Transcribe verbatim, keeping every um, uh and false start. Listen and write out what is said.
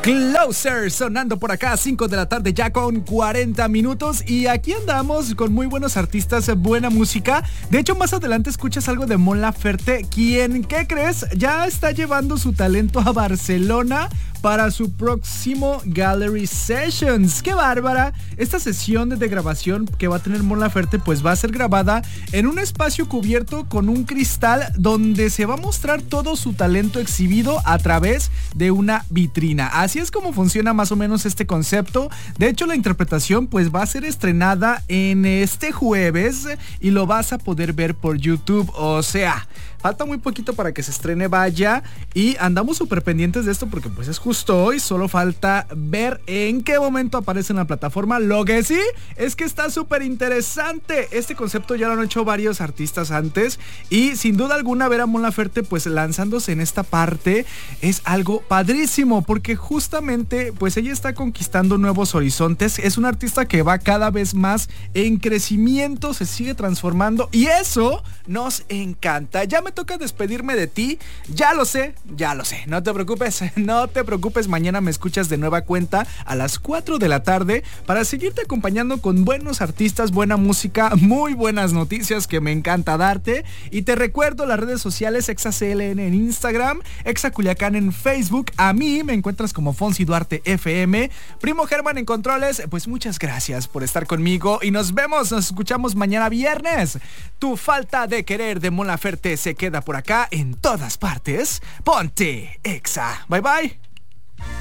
Closer sonando por acá, cinco de la tarde ya con cuarenta minutos, y aquí andamos con muy buenos artistas, buena música. De hecho, más adelante escuchas algo de Mon Laferte, quien, ¿qué crees? Ya está llevando su talento a Barcelona para su próximo Gallery Sessions. ¡Qué bárbara! Esta sesión de grabación que va a tener Mon Laferte pues va a ser grabada en un espacio cubierto con un cristal donde se va a mostrar todo su talento exhibido a través de una vitrina. Así es como funciona más o menos este concepto. De hecho, la interpretación pues va a ser estrenada en este jueves y lo vas a poder ver por YouTube. O sea, falta muy poquito para que se estrene, vaya, y andamos súper pendientes de esto porque pues es justo hoy, solo falta ver en qué momento aparece en la plataforma. Lo que sí es que está súper interesante. Este concepto ya lo han hecho varios artistas antes y sin duda alguna ver a Mon Laferte pues lanzándose en esta parte es algo padrísimo, porque justamente pues ella está conquistando nuevos horizontes. Es una artista que va cada vez más en crecimiento, se sigue transformando y eso nos encanta. Ya me toca despedirme de ti, ya lo sé, ya lo sé, no te preocupes, no te preocupes, mañana me escuchas de nueva cuenta a las cuatro de la tarde para seguirte acompañando con buenos artistas, buena música, muy buenas noticias que me encanta darte. Y te recuerdo las redes sociales: ExaCLN en Instagram, ExaCuliacán en Facebook, a mí me encuentras como Fonsi Duarte F M, Primo Germán en controles. Pues muchas gracias por estar conmigo y nos vemos, nos escuchamos mañana viernes. Tu falta de querer de Mon Laferte se queda por acá en todas partes. Ponte Exa. Bye bye.